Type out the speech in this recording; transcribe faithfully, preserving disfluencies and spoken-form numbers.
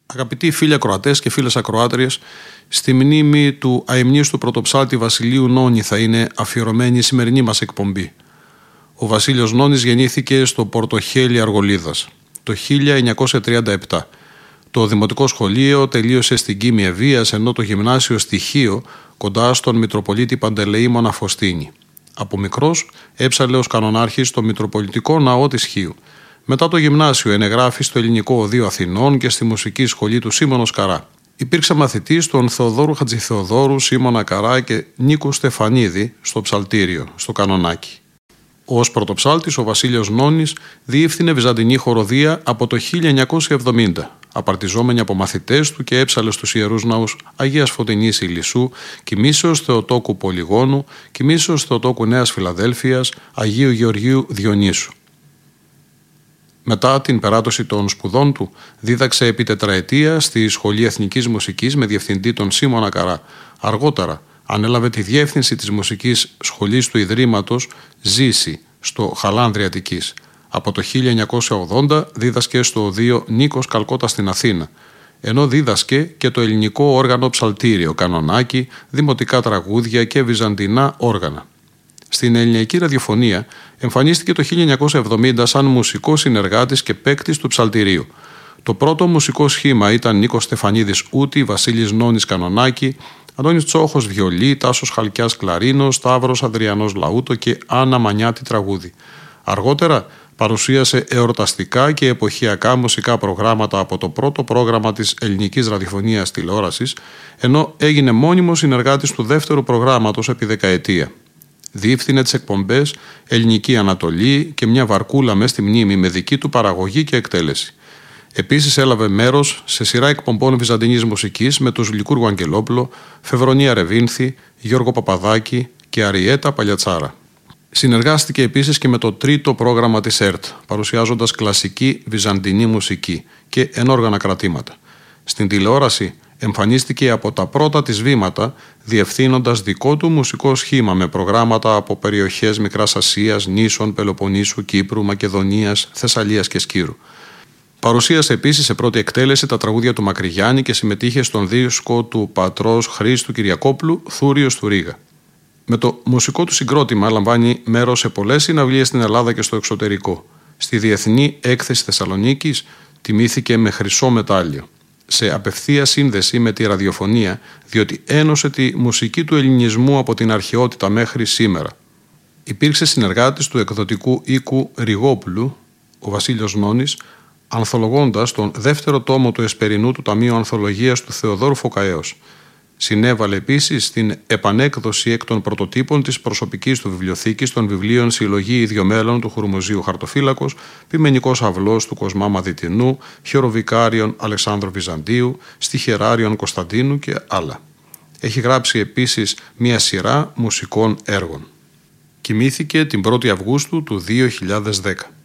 Αγαπητοί φίλοι ακροατές και φίλες ακροάτριες, στη μνήμη του αημνίστου πρωτοψάλτη Βασιλείου Νόνη θα είναι αφιερωμένη η σημερινή μας εκπομπή. Ο Βασίλειος Νόνης γεννήθηκε στο Πορτοχέλι Αργολίδας το χίλια εννιακόσια τριάντα επτά. Το δημοτικό σχολείο τελείωσε στην Κίμη Ευβοίας, ενώ το γυμνάσιο στοιχείο κοντά στον Μητροπολίτη Παντελεήμονα Φωστίνη. Από μικρός έψαλε ως κανονάρχης στο Μητροπολιτικό Ναό της Χίου. Μετά το γυμνάσιο ενεγράφη στο Ελληνικό Οδείο Αθηνών και στη Μουσική Σχολή του Σίμωνος Καρά. Υπήρξε μαθητής των Θεοδόρου Χατζηθεοδόρου, Σίμωνα Καρά και Νίκου Στεφανίδη στο Ψαλτήριο, στο Κανονάκι. Ως πρωτοψάλτης, ο Βασίλειος Νόνης διεύθυνε βυζαντινή χοροδία από το χίλια εννιακόσια εβδομήντα, απαρτιζόμενοι από μαθητές του και έψαλε στους ιερούς ναούς Αγίας Φωτεινής Ηλισσού, Κοιμήσεως Θεοτόκου Πολυγόνου, Κοιμήσεως Θεοτόκου Νέας Φιλαδέλφειας, Αγίου Γεωργίου Διονύσου. Μετά την περάτωση των σπουδών του, δίδαξε επί τετραετία στη Σχολή Εθνικής Μουσικής με διευθυντή τον Σίμωνα Καρά. Αργότερα ανέλαβε τη διεύθυνση της Μουσικής Σχολής του Ιδρύματος Ζήση στο Χαλάνδρη Αττικής. Από το χίλια εννιακόσια ογδόντα δίδασκε στο Οδείο Νίκος Καλκότα στην Αθήνα, ενώ δίδασκε και το ελληνικό όργανο ψαλτήριο, κανονάκι, δημοτικά τραγούδια και βυζαντινά όργανα. Στην ελληνική ραδιοφωνία εμφανίστηκε το χίλια εννιακόσια εβδομήντα σαν μουσικός συνεργάτης και παίκτης του ψαλτηρίου. Το πρώτο μουσικό σχήμα ήταν Νίκος Στεφανίδης ούτη, Βασίλης Νόνης κανονάκι, Αντώνης Τσόχος βιολί, Τάσος Χαλκιάς κλαρίνο, Σταύρος Ανδριανός λαούτο και Άννα Μανιάτη τραγούδι. Αργότερα παρουσίασε εορταστικά και εποχιακά μουσικά προγράμματα από το πρώτο πρόγραμμα της ελληνικής ραδιοφωνίας τηλεόρασης, ενώ έγινε μόνιμος συνεργάτης του δεύτερου προγράμματος επί δεκαετία. Διεύθυνε τις εκπομπές Ελληνική Ανατολή και μια βαρκούλα μες στη μνήμη με δική του παραγωγή και εκτέλεση. Επίσης έλαβε μέρος σε σειρά εκπομπών βυζαντινής μουσικής με τους Λικούργο Αγγελόπουλο, Φεβρονία Ρεβίνθη, Γιώργο Παπαδάκη και Αριέτα Παλιατσάρα. Συνεργάστηκε επίσης και με το τρίτο πρόγραμμα της ΕΡΤ, παρουσιάζοντας κλασική βυζαντινή μουσική και ενόργανα κρατήματα. Στην τηλεόραση εμφανίστηκε από τα πρώτα της βήματα, διευθύνοντας δικό του μουσικό σχήμα με προγράμματα από περιοχές Μικράς Ασίας, Νήσων, Πελοποννήσου, Κύπρου, Μακεδονίας, Θεσσαλίας και Σκύρου. Παρουσίασε επίσης σε πρώτη εκτέλεση τα τραγούδια του Μακρυγιάννη και συμμετείχε στον δίσκο του πατρός Χρήστου Κυριακόπουλου, Θούριος του Ρήγα. Με το μουσικό του συγκρότημα λαμβάνει μέρος σε πολλές συναυλίες στην Ελλάδα και στο εξωτερικό. Στη Διεθνή Έκθεση Θεσσαλονίκης τιμήθηκε με χρυσό μετάλλιο. Σε απευθεία σύνδεση με τη ραδιοφωνία, διότι ένωσε τη μουσική του ελληνισμού από την αρχαιότητα μέχρι σήμερα. Υπήρξε συνεργάτης του εκδοτικού οίκου Ριγόπουλου, ο Βασίλειος Νόνης, ανθολογώντας τον δεύτερο τόμο του Εσπερινού του Ταμείου Ανθολογίας του Θεοδόρου Φωκαέως. Συνέβαλε επίσης στην επανέκδοση εκ των πρωτοτύπων της προσωπικής του βιβλιοθήκης των βιβλίων Συλλογή Ιδιομέλων του Χουρμουζίου Χαρτοφύλακος, Ποιμενικός Αυλός του Κοσμά Μαδιτινού, Χειροβικάριον Αλεξάνδρου Βυζαντίου, Στιχεράριον Κωνσταντίνου και άλλα. Έχει γράψει επίσης μία σειρά μουσικών έργων. Κοιμήθηκε την πρώτη Αυγούστου του δύο χιλιάδες δέκα.